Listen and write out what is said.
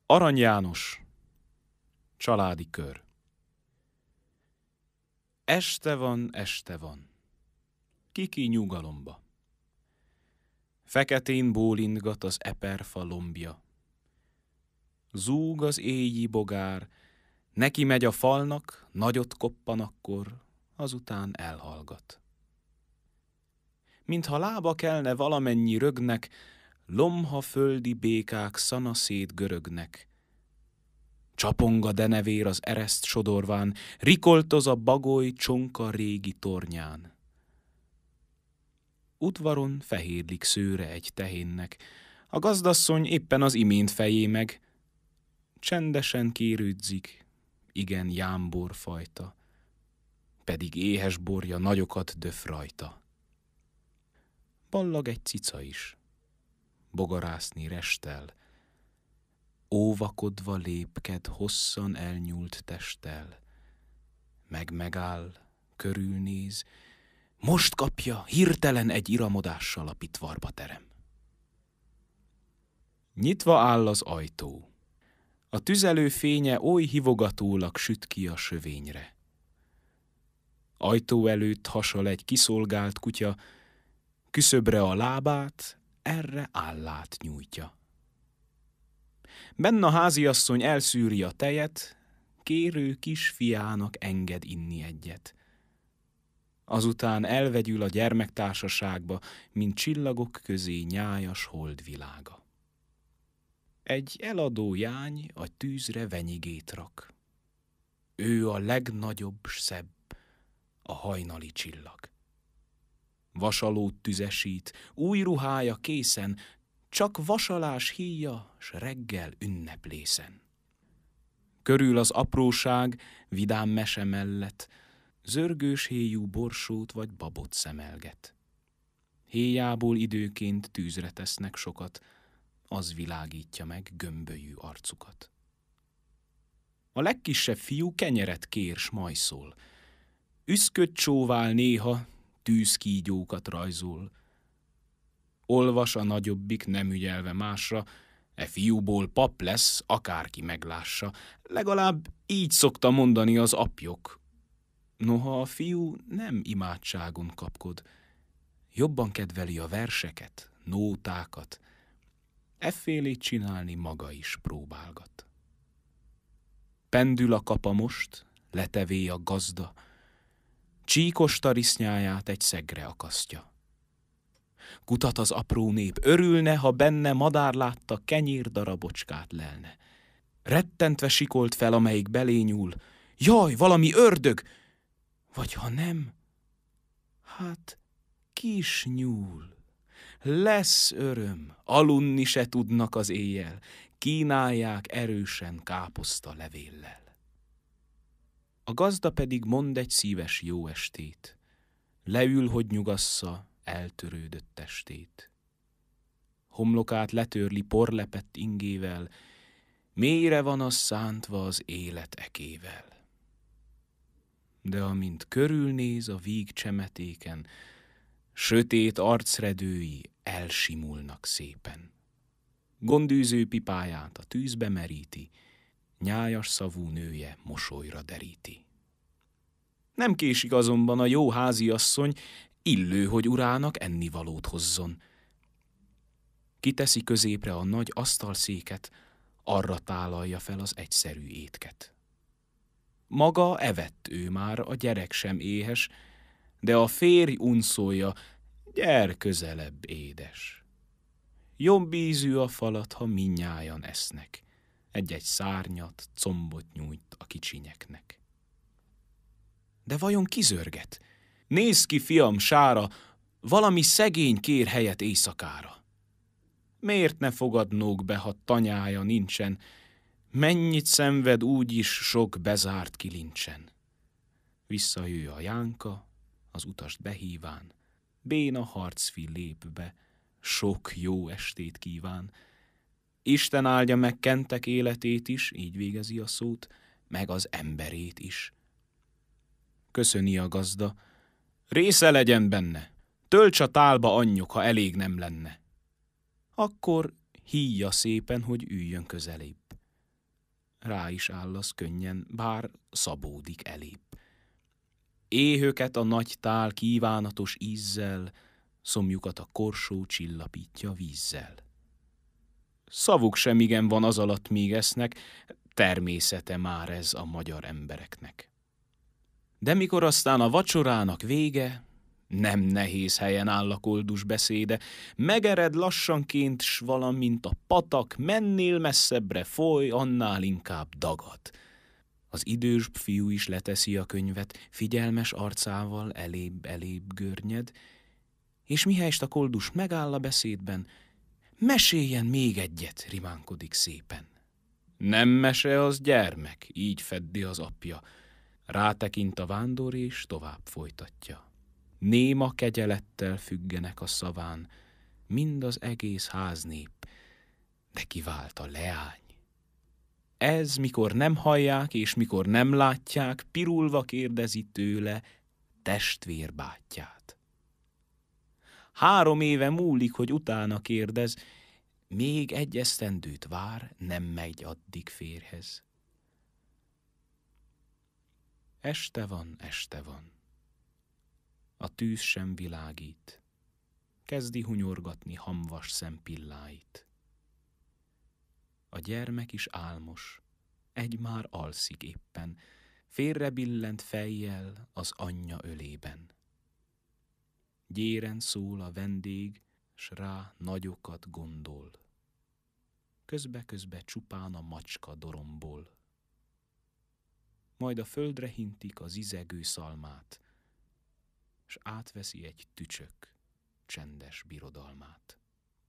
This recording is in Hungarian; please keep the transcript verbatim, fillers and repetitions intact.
Arany János, családi kör. Este van, este van, kiki nyugalomba. Feketén bólintgat az eperfa lombja. Zúg az éji bogár, neki megy a falnak, nagyot koppan akkor, azután elhallgat. Mintha lába kelne valamennyi rögnek, lomha földi békák szanaszét görögnek. Csapong a denevér az ereszt sodorván, rikoltoz a bagoly csonka régi tornyán. Udvaron fehérlik szőre egy tehénnek, a gazdasszony éppen az imént fejé meg. Csendesen kérődzik, igen jámbor fajta, pedig éhes borja nagyokat döf rajta. Ballag egy cica is, bogarászni restel, óvakodva lépked hosszan elnyúlt testtel. Meg megáll, körülnéz, most kapja hirtelen egy iramodással a pitvarba terem. Nyitva áll az ajtó. A tüzelő fénye oly hivogatólag süt ki a sövényre. Ajtó előtt hasal egy kiszolgált kutya, küszöbre a lábát, erre állát nyújtja. Benn a háziasszony elszűri a tejet, kérő kisfiának enged inni egyet. Azután elvegyül a gyermektársaságba, mint csillagok közé nyájas holdvilága. Egy eladó jány a tűzre venyigét rak. Ő a legnagyobb, s szebb, a hajnali csillag. Vasalót tüzesít, új ruhája készen, csak vasalás híja, s reggel ünneplészen. Körül az apróság, vidám mese mellett, zörgős héjú borsót vagy babot szemelget. Héjából időként tűzre tesznek sokat, az világítja meg gömbölyű arcukat. A legkisebb fiú kenyeret kér, s majszol. Üszköt csóvál néha, tűzkígyókat rajzol. Olvas a nagyobbik, nem ügyelve másra, e fiúból pap lesz, akárki meglássa. Legalább így szokta mondani az apjok. Noha a fiú nem imádságon kapkod, jobban kedveli a verseket, nótákat, effélét csinálni maga is próbálgat. Pendül a kapa most, letevé a gazda, csíkos tarisznyáját egy szegre akasztja. Kutat az apró nép, örülne, ha benne madár látta, kenyér darabocskát lelne. Rettentve sikolt fel, amelyik belé nyúl. Jaj, valami ördög! Vagy ha nem, hát kis nyúl. Lesz öröm, aludni se tudnak az éjjel, kínálják erősen káposzta levéllel. A gazda pedig mond egy szíves jó estét, leül, hogy nyugassza eltörődött testét. Homlokát letörli porlepett ingével, mélyre van az szántva az élet ekével. De amint körülnéz a víg csemetéken, sötét arcredői elsimulnak szépen. Gondűző pipáját a tűzbe meríti, nyájas szavú nője mosolyra deríti. Nem késik azonban a jó háziasszony, illő, hogy urának ennivalót hozzon. Kiteszi középre a nagy asztalszéket, arra tálalja fel az egyszerű étket. Maga evett ő már, a gyerek sem éhes, de a férj unszolja, gyere közelebb, édes. Jobb ízű a falat, ha mindnyájan esznek, egy-egy szárnyat, combot nyújt a kicsinyeknek. De vajon kizörget? Nézd ki, fiam, sára, valami szegény kér helyet éjszakára. Miért ne fogadnók be, ha tanyája nincsen, mennyit szenved úgyis sok bezárt kilincsen. Visszajöjj a jánka, az utast behíván, béna harcfi lép be, sok jó estét kíván. Isten áldja meg kentek életét is, így végezi a szót, meg az emberét is. Köszöni a gazda, része legyen benne, tölts a tálba anyjuk, ha elég nem lenne. Akkor híja szépen, hogy üljön közelébb. rá is állasz könnyen, bár szabódik elébb. Éhöket a nagy tál kívánatos ízzel, szomjukat a korsó csillapítja vízzel. Szavuk sem igen van az alatt, míg esznek, természete már ez a magyar embereknek. De mikor aztán a vacsorának vége, nem nehéz helyen áll a koldus beszéde, megered lassanként, s valamint a patak, mennél messzebbre foly, annál inkább dagad. Az idős fiú is leteszi a könyvet, figyelmes arcával elébb-elébb görnyed, és mihelyest a koldus megáll a beszédben, meséljen még egyet, rimánkodik szépen. Nem mese, az gyermek, így feddi az apja. Rátekint a vándor, és tovább folytatja. Néma kegyelettel függenek a szaván, mind az egész háznép, de kivált a leány. Ez, mikor nem hallják, és mikor nem látják, pirulva kérdezi tőle testvérbátyját. Három éve múlik, hogy utána kérdez, még egy esztendőt vár, nem megy addig férhez. Este van, este van. A tűz sem világít. Kezdi hunyorgatni hamvas szempilláit. A gyermek is álmos, egy már alszik éppen, félrebillent fejjel az anyja ölében. Gyéren szól a vendég, s rá nagyokat gondol. Közbe-közbe csupán a macska dorombol. Majd a földre hintik az izegő szalmát, s átveszi egy tücsök csendes birodalmát.